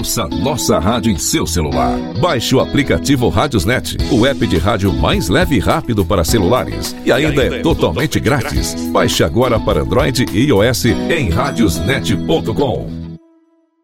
Ouça nossa rádio em seu celular. Baixe o aplicativo Radiosnet, o app de rádio mais leve e rápido para celulares. E ainda é totalmente grátis. Baixe agora para Android e iOS em radiosnet.com.